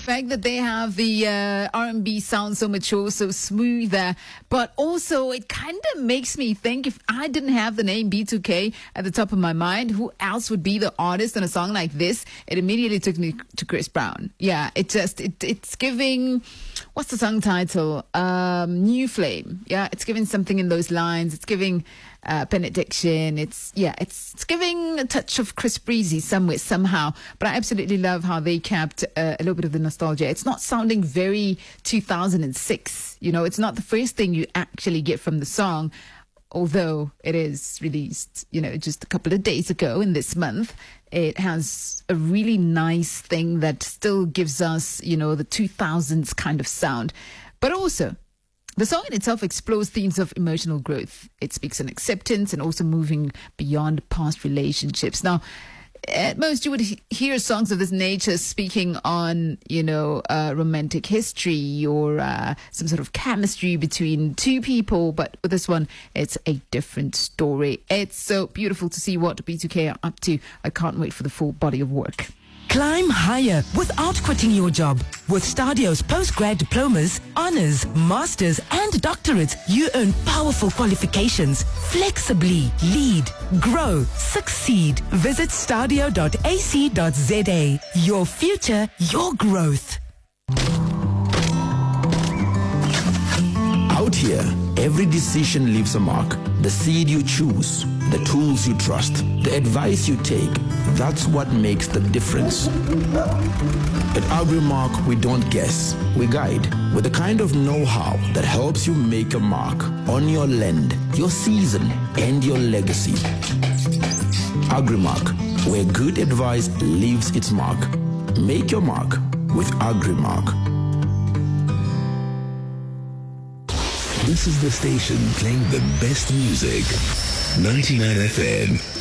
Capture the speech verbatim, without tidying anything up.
fact that they have the uh, R and B sound so mature, so smooth there. But also, it kind of makes me think, if I didn't have the name B two K at the top of my mind, who else would be the artist in a song like this? It immediately took me to Chris Brown. Yeah, it just, it it's giving, what's the song title? Um, New Flame. Yeah, it's giving something in those lines. It's giving uh, Benediction. It's, yeah, it's, it's giving a touch of Chris Breezy somewhere, somehow. But I absolutely love how they kept uh, a little bit of the nostalgia. It's not sounding very two thousand six. You know, it's not the first thing you actually get from the song, although it is released, you know, just a couple of days ago in this month. It has a really nice thing that still gives us, you know, the two thousands kind of sound. But also, the song in itself explores themes of emotional growth. It speaks on acceptance and also moving beyond past relationships. Now, at most, you would he- hear songs of this nature speaking on, you know, uh, romantic history or uh, some sort of chemistry between two people. But with this one, it's a different story. It's so beautiful to see what B two K are up to. I can't wait for the full body of work. Climb higher without quitting your job. With Stadio's postgrad diplomas, honors, masters, and doctorates, you earn powerful qualifications. Flexibly lead, grow, succeed. Visit stadio dot a c dot z a. Your future, your growth. Out here, every decision leaves a mark. The seed you choose, the tools you trust, the advice you take, that's what makes the difference. At Agrimark, we don't guess, we guide with the kind of know-how that helps you make a mark on your land, your season, and your legacy. Agrimark, where good advice leaves its mark. Make your mark with Agrimark. This is the station playing the best music. ninety-nine F M.